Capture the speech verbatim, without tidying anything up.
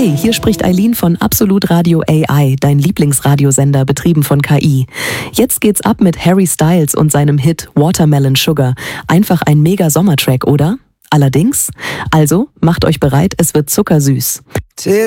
Hey, hier spricht Eileen von Absolut Radio A I, dein Lieblingsradiosender, betrieben von K I. Jetzt geht's ab mit Harry Styles und seinem Hit Watermelon Sugar. Einfach ein mega Sommertrack, oder? Allerdings? Also, macht euch bereit, es wird zuckersüß.